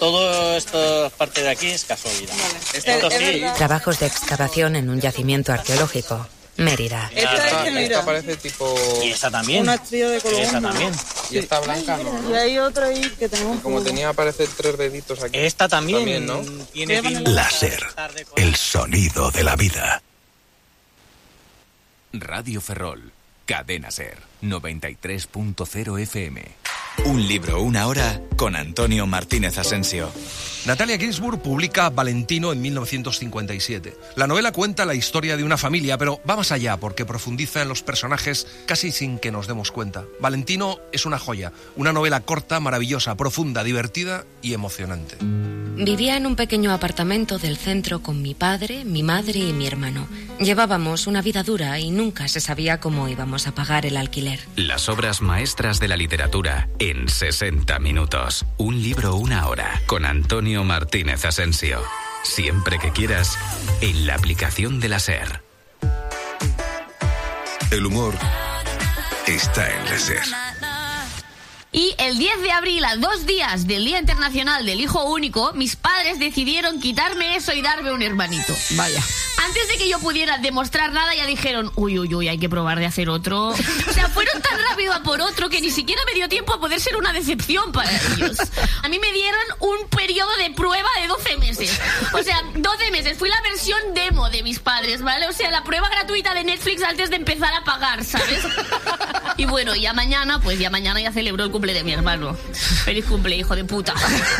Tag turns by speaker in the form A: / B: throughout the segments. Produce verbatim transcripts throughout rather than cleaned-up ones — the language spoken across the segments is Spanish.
A: todo esto, parte de aquí, es casualidad. Vale. Esto
B: es,
A: sí.
B: Es
C: Trabajos de excavación en un yacimiento arqueológico. Mérida.
B: Esta,
D: esta,
B: es que
D: esta parece tipo...
A: Y esa también.
B: Una estrella de color.
A: Esa también.
D: Y esta blanca, ¿no?
B: Y hay otra ahí que tenemos...
D: Como tenía, parece tres deditos aquí.
A: Esta también,
D: también ¿no?
A: Tiene
E: La SER, el sonido de la vida.
F: Radio Ferrol, Cadena SER, noventa y tres punto cero F M. Un libro, una hora, con Antonio Martínez Asensio.
G: Natalia Ginzburg publica Valentino en mil novecientos cincuenta y siete. La novela cuenta la historia de una familia, pero va más allá porque profundiza en los personajes casi sin que nos demos cuenta. Valentino es una joya, una novela corta, maravillosa, profunda, divertida y emocionante.
C: Vivía en un pequeño apartamento del centro con mi padre, mi madre y mi hermano. Llevábamos una vida dura y nunca se sabía cómo íbamos a pagar el alquiler.
F: Las obras maestras de la literatura en sesenta minutos. Un libro, una hora, con Antonio Martínez Asensio. Siempre que quieras, en la aplicación de la SER.
E: El humor está en la SER.
H: Y el diez de abril, a dos días del Día Internacional del Hijo Único, mis padres decidieron quitarme eso y darme un hermanito.
B: Vaya.
H: Antes de que yo pudiera demostrar nada, ya dijeron, uy, uy, uy, hay que probar de hacer otro. O sea, fueron tan rápido a por otro que ni siquiera me dio tiempo a poder ser una decepción para ellos. A mí me dieron un periodo de prueba de doce meses. O sea, doce meses. Fui la versión demo de mis padres, ¿vale? O sea, la prueba gratuita de Netflix antes de empezar a pagar, ¿sabes? Y bueno, ya mañana, pues ya mañana ya celebro el cumple de mi hermano. Feliz cumple, hijo de puta.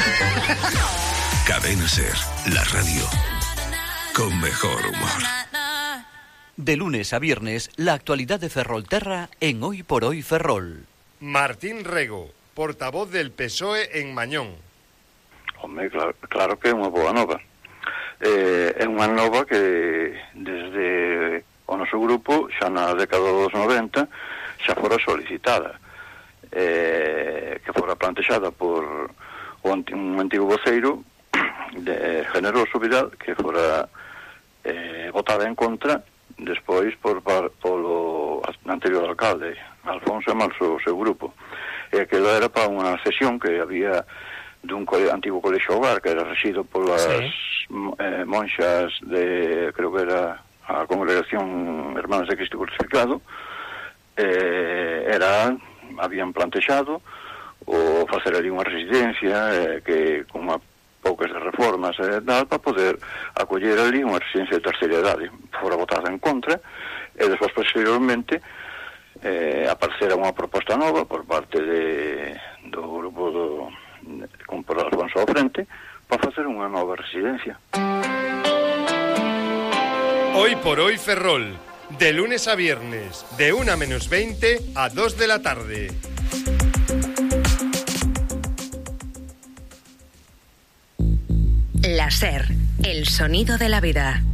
E: Cadena SER, la radio con mejor humor.
I: De lunes a viernes, la actualidad de Ferrolterra en Hoy por Hoy Ferrol.
J: Martín Rego, portavoz del P S O E en Mañón.
K: Home, claro, claro que é unha boa nova. Eh, é unha nova que desde o noso grupo, xa na década dos noventa, xa fora solicitada. Eh, que fora plantexada por un antigo voceiro de generoso Vidal, que fora eh, votada en contra despois por, por polo anterior alcalde Alfonso e Malso, o seu grupo, e aquilo era para unha cesión que había dun cole, antigo colexo hogar que era rexido polas sí. eh, monxas de, creo que era a Congregación Hermanas de Cristo Crucificado. Eh, era habían plantexado o facer ali unha residencia eh, que con unha poucas de reformas e eh, tal, para poder acoller ali unha residencia de terceira idade. Fora votada en contra e despois posteriormente eh, aparecera unha proposta nova por parte de, do grupo do, con por Alfonso ao frente para facer unha nova residencia.
J: Hoy por Hoy Ferrol, de lunes a viernes, de una menos veinte a dos de la tarde.
C: La SER, el sonido de la vida.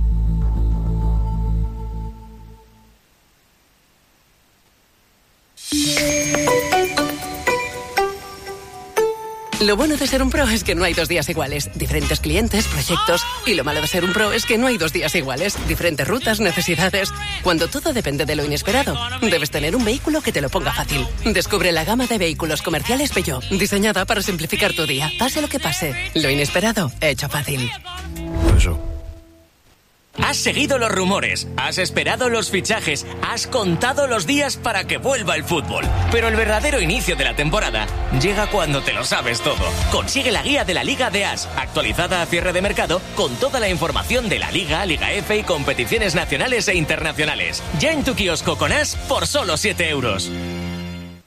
L: Lo bueno de ser un pro es que no hay dos días iguales. Diferentes clientes, proyectos. Y lo malo de ser un pro es que no hay dos días iguales. Diferentes rutas, necesidades. Cuando todo depende de lo inesperado, debes tener un vehículo que te lo ponga fácil. Descubre la gama de vehículos comerciales Peugeot, diseñada para simplificar tu día. Pase lo que pase, lo inesperado, hecho fácil.
E: Eso.
M: Has seguido los rumores, has esperado los fichajes, has contado los días para que vuelva el fútbol. Pero el verdadero inicio de la temporada llega cuando te lo sabes todo. Consigue la guía de la Liga de As, actualizada a cierre de mercado, con toda la información de la Liga, Liga F y competiciones nacionales e internacionales. Ya en tu kiosco con As por solo siete euros.